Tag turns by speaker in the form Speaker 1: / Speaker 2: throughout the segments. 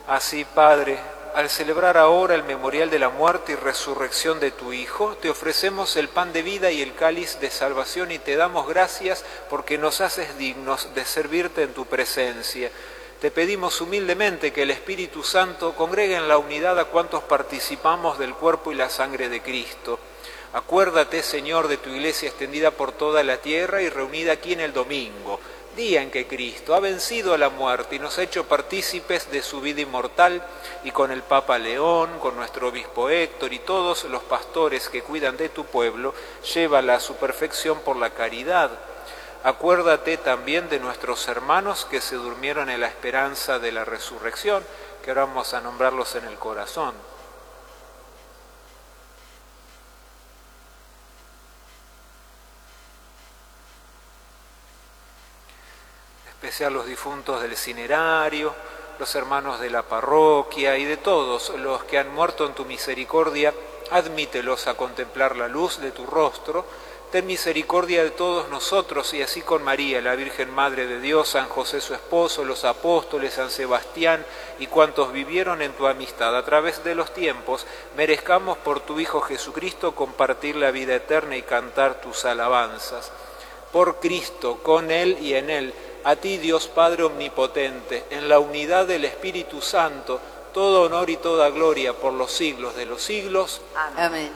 Speaker 1: Así, Padre, al celebrar ahora el memorial de la muerte y resurrección de tu Hijo, te ofrecemos el pan de vida y el cáliz de salvación y te damos gracias porque nos haces dignos de servirte en tu presencia. Te pedimos humildemente que el Espíritu Santo congregue en la unidad a cuantos participamos del cuerpo y la sangre de Cristo. Acuérdate, Señor, de tu Iglesia extendida por toda la tierra y reunida aquí en el domingo, día en que Cristo ha vencido a la muerte y nos ha hecho partícipes de su vida inmortal, y con el Papa León, con nuestro obispo Héctor y todos los pastores que cuidan de tu pueblo, llévala a su perfección por la caridad. Acuérdate también de nuestros hermanos que se durmieron en la esperanza de la resurrección, que ahora vamos a nombrarlos en el corazón. Especial los difuntos del cinerario, los hermanos de la parroquia y de todos los que han muerto en tu misericordia, admítelos a contemplar la luz de tu rostro. Ten misericordia de todos nosotros y así con María, la Virgen Madre de Dios, San José su esposo, los apóstoles, San Sebastián y cuantos vivieron en tu amistad a través de los tiempos, merezcamos por tu Hijo Jesucristo compartir la vida eterna y cantar tus alabanzas. Por Cristo, con Él y en Él, a ti, Dios Padre Omnipotente, en la unidad del Espíritu Santo, todo honor y toda gloria por los siglos de los siglos.
Speaker 2: Amén.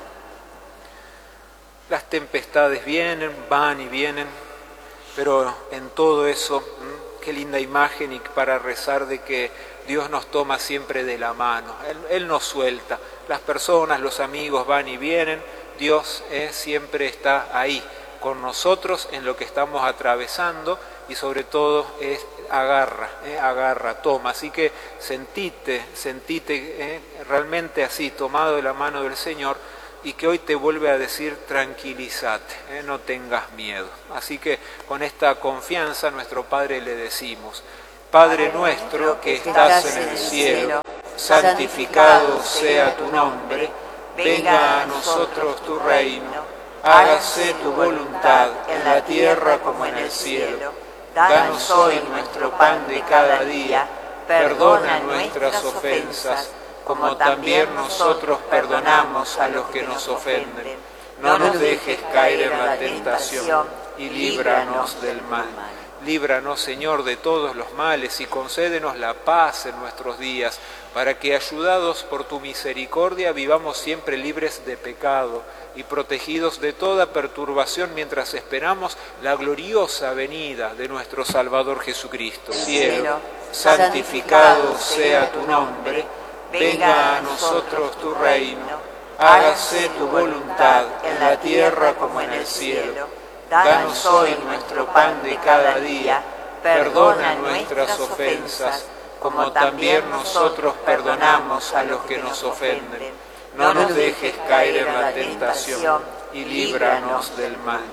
Speaker 1: Las tempestades vienen, van y vienen, pero en todo eso, qué linda imagen y para rezar de que Dios nos toma siempre de la mano. Él nos suelta. Las personas, los amigos van y vienen, Dios siempre está ahí con nosotros en lo que estamos atravesando y sobre todo agarra, toma. Así que sentite realmente así, tomado de la mano del Señor, y que hoy te vuelve a decir tranquilízate, no tengas miedo. Así que con esta confianza a nuestro Padre le decimos: Padre nuestro que estás en el cielo, santificado sea tu nombre, venga a nosotros tu reino, hágase tu voluntad en la tierra como en el cielo. Danos hoy nuestro pan de cada día, perdona nuestras ofensas, como también nosotros perdonamos a los que nos ofenden. No nos dejes caer en la tentación y líbranos del mal. Líbranos, Señor, de todos los males y concédenos la paz en nuestros días, para que, ayudados por tu misericordia, vivamos siempre libres de pecado y protegidos de toda perturbación mientras esperamos la gloriosa venida de nuestro Salvador Jesucristo. Cielo, santificado sea tu nombre, venga a nosotros tu reino, hágase tu voluntad en la tierra como en el cielo. Danos hoy nuestro pan de cada día, perdona nuestras ofensas, como también nosotros perdonamos a los que nos ofenden. No nos dejes caer en la tentación y líbranos del mal.